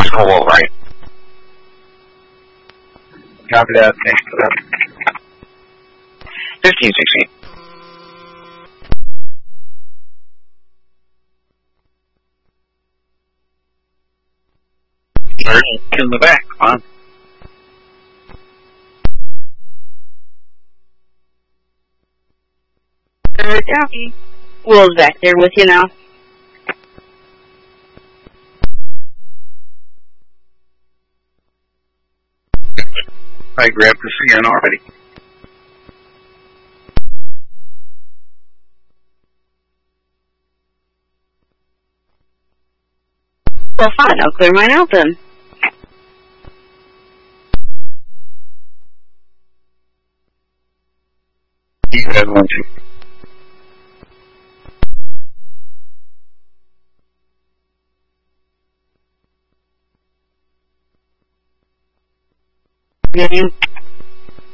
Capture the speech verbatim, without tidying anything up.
All right. Copy that. Thanks for that. Fifteen sixteen. In the back, huh? Uh, copy. Will's back there with you now. I grabbed the C N already. Well, fine. I'll clear mine out then. You had one too. Getting